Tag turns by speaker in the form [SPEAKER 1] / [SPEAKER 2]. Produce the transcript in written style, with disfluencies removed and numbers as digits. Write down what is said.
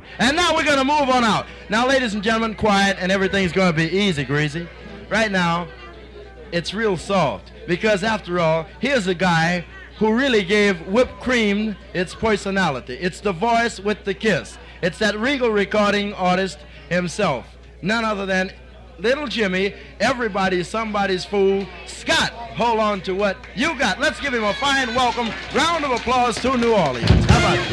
[SPEAKER 1] And now we're going to move on out. Now, ladies and gentlemen, quiet, and everything's going to be easy, Greasy. Right now, it's real soft. Because after all, here's a guy who really gave whipped cream its personality. It's the voice with the kiss. It's that Regal recording artist himself. None other than Little Jimmy, everybody's somebody's fool, Scott. Hold on to what you got. Let's give him a fine welcome. Round of applause to New Orleans. How about it?